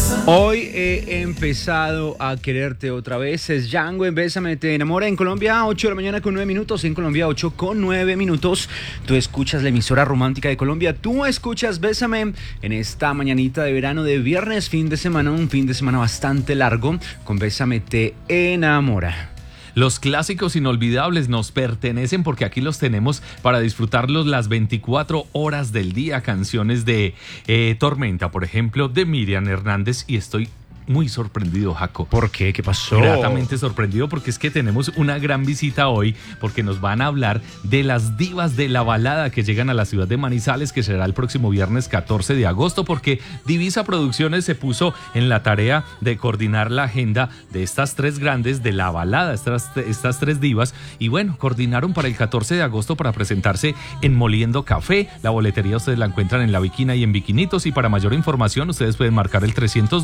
Hoy he empezado a quererte otra vez. Es Django en Bésame Te Enamora. En Colombia 8 de la mañana con 9 minutos. En Colombia 8 con 9 minutos. Tú escuchas la emisora romántica de Colombia. Tú escuchas Bésame en esta mañanita de verano de viernes, fin de semana. Un fin de semana bastante largo con Bésame Te Enamora. Los clásicos inolvidables nos pertenecen porque aquí los tenemos para disfrutarlos las 24 horas del día. Canciones de Tormenta, por ejemplo, de Miriam Hernández, y estoy muy sorprendido, Jaco. ¿Por qué? ¿Qué pasó? Gratamente sorprendido porque es que tenemos una gran visita hoy, porque nos van a hablar de las divas de la balada que llegan a la ciudad de Manizales, que será el próximo viernes 14 de agosto, porque Divisa Producciones se puso en la tarea de coordinar la agenda de estas tres grandes de la balada, estas tres divas, y bueno, coordinaron para el 14 de agosto para presentarse en Moliendo Café. La boletería ustedes la encuentran en La Bikina y en Bikinitos, y para mayor información ustedes pueden marcar el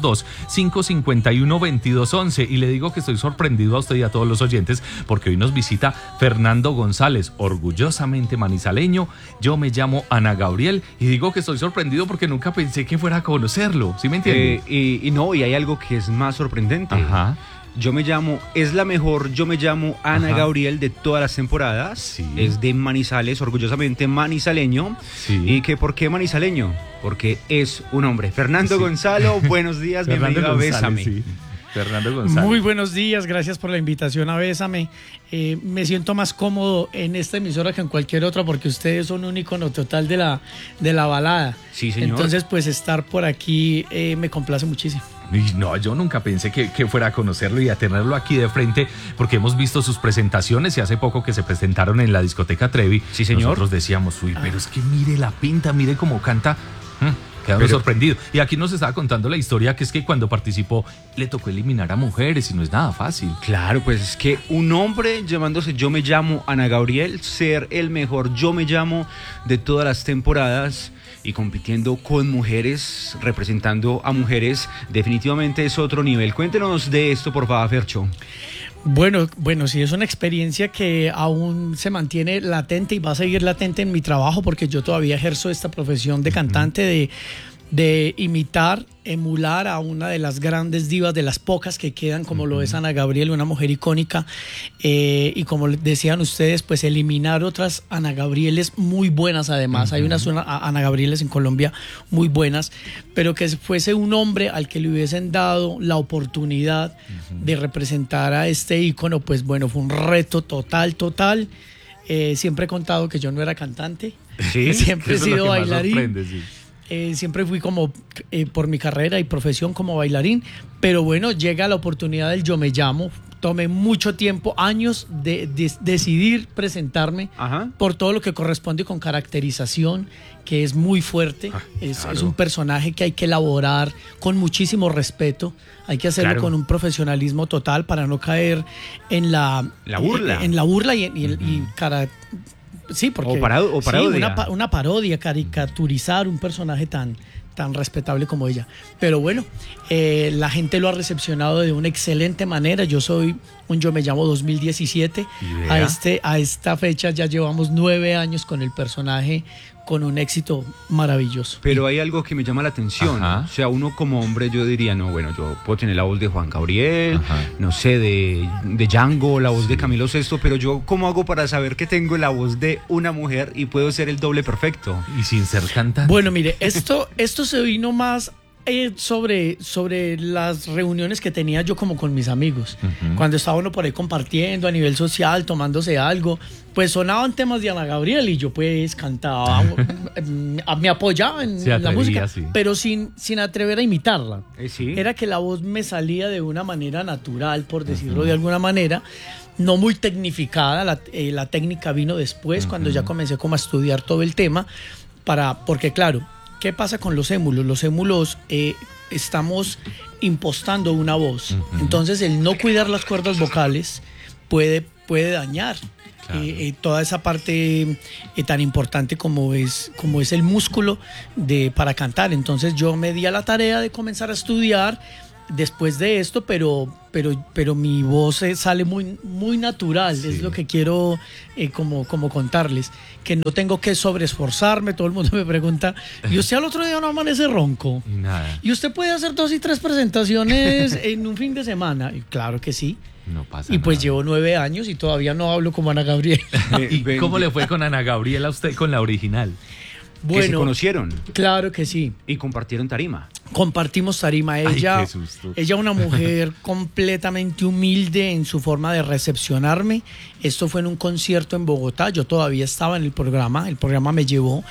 302-551-2211. Y le digo que estoy sorprendido a usted y a todos los oyentes porque hoy nos visita Fernando González, orgullosamente manizaleño. Yo me llamo Ana Gabriel y digo que estoy sorprendido porque nunca pensé que fuera a conocerlo. ¿Sí me entiende? Y hay algo que es más sorprendente. Ajá. Es la mejor Yo me llamo Ana Ajá. Gabriel de todas las temporadas. Sí. Es de Manizales, orgullosamente manizaleño. Sí. ¿Y que por qué manizaleño? Porque es un hombre. Fernando Gonzalo, buenos días, bienvenido a Bésame. Sí. Fernando González. Muy buenos días, gracias por la invitación a Bésame. Me siento más cómodo en esta emisora que en cualquier otra porque ustedes son un ícono total de la balada. Sí, señor. Entonces, pues estar por aquí me complace muchísimo. Y no, yo nunca pensé que fuera a conocerlo y a tenerlo aquí de frente, porque hemos visto sus presentaciones y hace poco que se presentaron en la discoteca Trevi. Sí, señor. Nosotros decíamos, uy, pero es que mire la pinta, mire cómo canta. Quedamos sorprendidos. Y aquí nos estaba contando la historia que es que cuando participó le tocó eliminar a mujeres y no es nada fácil. Claro, pues es que un hombre llamándose Yo me llamo Ana Gabriel, ser el mejor Yo me llamo de todas las temporadas y compitiendo con mujeres, representando a mujeres, definitivamente es otro nivel. Cuéntenos de esto, por favor, Fercho. Bueno, sí, es una experiencia que aún se mantiene latente y va a seguir latente en mi trabajo porque yo todavía ejerzo esta profesión de cantante, de imitar, emular a una de las grandes divas, de las pocas que quedan, como lo es Ana Gabriel, una mujer icónica, y como decían ustedes, pues eliminar otras Ana Gabrieles muy buenas además. Hay unas Ana Gabrieles en Colombia muy buenas, pero que fuese un hombre al que le hubiesen dado la oportunidad de representar a este ícono, pues bueno, fue un reto total. Siempre he contado que yo no era cantante, ¿Sí? siempre he sido bailarín. Sorprende, sí. Siempre fui como por mi carrera y profesión como bailarín, pero bueno, llega la oportunidad del Yo me llamo. Tomé mucho tiempo, años de decidir presentarme. Ajá. Por todo lo que corresponde con caracterización, que es muy fuerte. Es un personaje que hay que elaborar con muchísimo respeto. Hay que hacerlo con un profesionalismo total para no caer en la burla. En la burla sí, porque parodia. Sí, una parodia, caricaturizar un personaje tan respetable como ella. Pero bueno, la gente lo ha recepcionado de una excelente manera. Yo soy un Yo me llamo 2017. A esta fecha ya llevamos 9 años con el personaje, con un éxito maravilloso. Pero hay algo que me llama la atención. Ajá. O sea, uno como hombre, yo diría, no, bueno, yo puedo tener la voz de Juan Gabriel, Ajá. no sé, de Django, la voz de Camilo Sesto, pero yo, ¿cómo hago para saber que tengo la voz de una mujer y puedo ser el doble perfecto? Y sin ser cantante. Bueno, mire, esto se vino más sobre las reuniones que tenía yo como con mis amigos. Cuando estaba uno por ahí compartiendo a nivel social, tomándose algo, pues sonaban temas de Ana Gabriel y yo pues cantaba, me apoyaba en la música, sí. Pero sin atrever a imitarla. Sí. Era que la voz me salía de una manera natural, por decirlo de alguna manera, no muy tecnificada. La técnica vino después, cuando ya comencé como a estudiar todo el tema, porque claro, ¿qué pasa con los émulos? Los émulos estamos impostando una voz. Entonces, el no cuidar las cuerdas vocales puede dañar toda esa parte tan importante como es el músculo para cantar. Entonces, yo me di a la tarea de comenzar a estudiar después de esto, pero mi voz sale muy, muy natural, Sí. es lo que quiero como contarles, que no tengo que sobreesforzarme. Todo el mundo me pregunta, ¿y usted al otro día no amanece ronco? Y nada, ¿Y usted puede hacer 2 y 3 presentaciones en un fin de semana? Y claro que sí. no pasa Y pues nada. llevo 9 años y todavía no hablo como Ana Gabriel. ¿Y cómo le fue con Ana Gabriela a usted con la original? Que se conocieron claro que sí. y compartieron tarima. Compartimos tarima. Ella, qué susto. ella una mujer completamente humilde en su forma de recepcionarme. Esto fue en un concierto en Bogotá. Yo todavía estaba en el programa me llevó.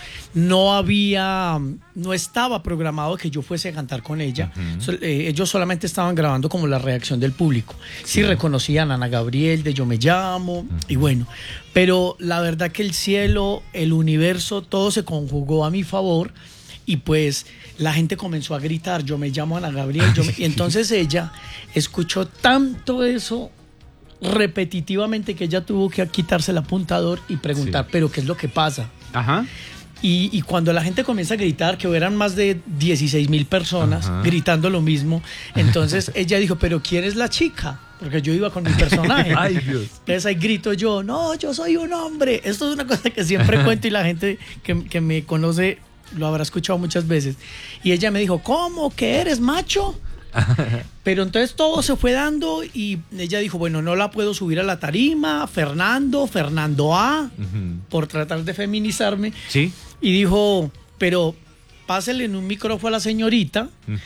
No estaba programado que yo fuese a cantar con ella. Ellos solamente estaban grabando como la reacción del público. Sí reconocían a Ana Gabriel de Yo Me Llamo y bueno. Pero la verdad que el cielo, el universo, todo se conjugó a mi favor. Y pues la gente comenzó a gritar, yo me llamo Ana Gabriel. Y entonces ella escuchó tanto eso repetitivamente que ella tuvo que quitarse el apuntador y preguntar, ¿pero qué es lo que pasa? Ajá. Y cuando la gente comienza a gritar, que eran más de 16,000 personas gritando lo mismo, entonces ella dijo, ¿pero quién es la chica? Porque yo iba con mi personaje. Ay, Dios. Entonces ahí grito yo, no, yo soy un hombre. Esto es una cosa que siempre cuento y la gente que me conoce lo habrá escuchado muchas veces. Y ella me dijo, ¿cómo? ¿Que eres macho? Pero entonces todo se fue dando y ella dijo, bueno, no la puedo subir a la tarima, Fernando A, por tratar de feminizarme. Sí. Y dijo, pero pásele en un micrófono a la señorita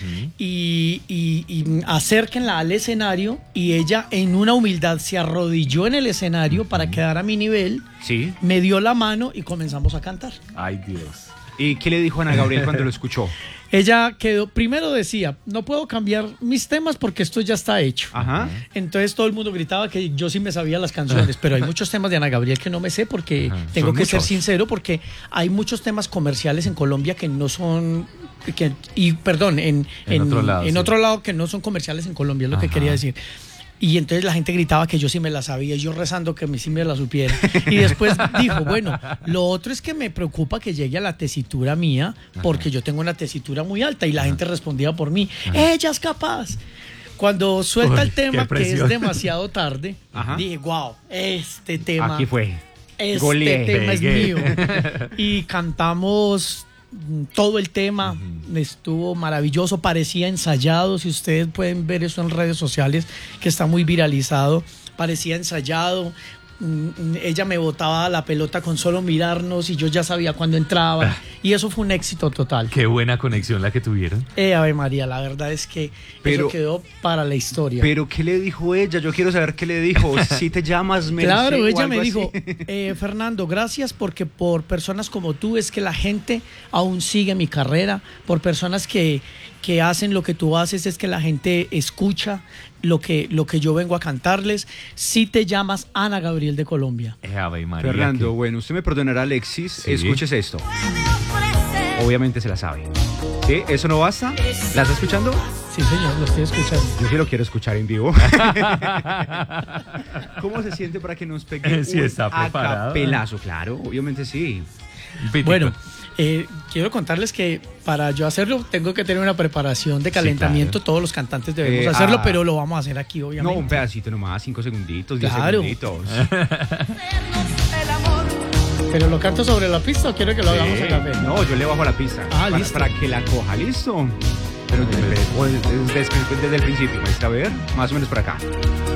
y acérquenla al escenario. Y ella en una humildad se arrodilló en el escenario para quedar a mi nivel, Sí. me dio la mano y comenzamos a cantar. Ay, Dios. ¿Y qué le dijo Ana Gabriel cuando lo escuchó? Ella quedó, primero decía, no puedo cambiar mis temas porque esto ya está hecho. Ajá. Entonces todo el mundo gritaba que yo sí me sabía las canciones, pero hay muchos temas de Ana Gabriel que no me sé porque tengo Son que ser muchos. sincero, porque hay muchos temas comerciales en Colombia que no son, En otro lado, en sí. otro lado que no son comerciales en Colombia, es lo que quería decir. Y entonces la gente gritaba que yo sí me la sabía, y yo rezando que sí me la supiera. Y después dijo, bueno, lo otro es que me preocupa que llegue a la tesitura mía, porque yo tengo una tesitura muy alta, y la gente respondía por mí, ella es capaz. Cuando suelta Uy, el tema, qué que es presión. demasiado tarde, Ajá. dije, wow, este tema, Aquí fue. este Goleé. tema es Pegué. mío. Y cantamos todo el tema, estuvo maravilloso, parecía ensayado. Si ustedes pueden ver eso en redes sociales, que está muy viralizado, parecía ensayado. Ella me botaba la pelota con solo mirarnos y yo ya sabía cuándo entraba, y eso fue un éxito total. Qué buena conexión la que tuvieron. Ave María, la verdad es que Pero- eso quedó para la historia. ¿Pero qué le dijo ella? Yo quiero saber qué le dijo. Si te llamas Merced Claro, o ella algo me así. dijo, Fernando, gracias porque por personas como tú es que la gente aún sigue mi carrera, por personas que hacen lo que tú haces es que la gente escucha lo que yo vengo a cantarles. Si te llamas Ana Gabriel de Colombia. Ave María. Fernando, qué- bueno, usted me perdonará, Alexis. Sí. Escúchese esto. Obviamente se la sabe. ¿Sí? ¿Eso no basta? ¿La está escuchando? Sí, señor, lo estoy escuchando. Yo sí lo quiero escuchar en vivo. ¿Cómo se siente para que nos pegue Sí, está preparado. acapelazo? Claro, obviamente sí. Pitico. Bueno, quiero contarles que para yo hacerlo tengo que tener una preparación de calentamiento. claro. Todos los cantantes debemos hacerlo, pero lo vamos a hacer aquí, No, obviamente. un pedacito nomás, 5 segunditos, 10 Claro. segunditos. ¿Pero lo canto sobre la pista o quiero que lo hagamos Sí. en café? No, yo le bajo la pista. Listo. Para que la coja, listo. Pero desde el principio, maestra, a ver, más o menos por acá.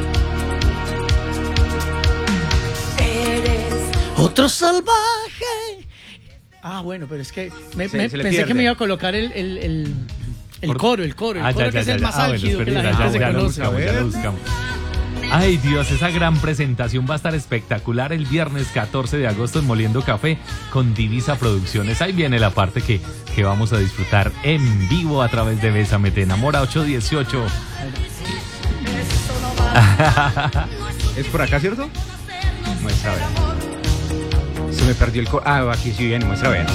Otro salvaje. Bueno, pero es que Se le pensé pierde. que me iba a colocar el coro, el coro que es el más álgido que la bueno, gente se ya lo conoce. buscamos, ya lo buscamos. Ay, Dios, esa gran presentación va a estar espectacular el viernes 14 de agosto en Moliendo Café con Divisa Producciones. Ahí viene la parte que vamos a disfrutar en vivo a través de Bésame Te Enamora 818. ¿Es por acá, cierto? Muestra a ver. Se me perdió el aquí sí viene, muestra a ver.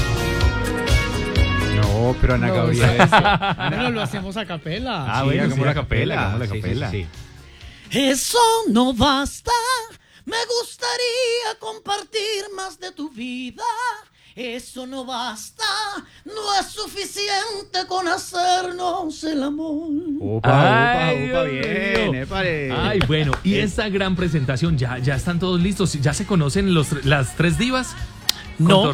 No, pero Ana No, Gabriel. Bueno, lo hacemos a capela. Bueno, hagamos sí, la a capela, hagamos la Sí, sí, capela. sí. Eso no basta, me gustaría compartir más de tu vida. Eso no basta, no es suficiente con hacernos el amor. Ay, Opa, Dios bien, mío. épale. Ay, bueno, y esta gran presentación, ya están todos listos, ya se conocen las tres divas. No.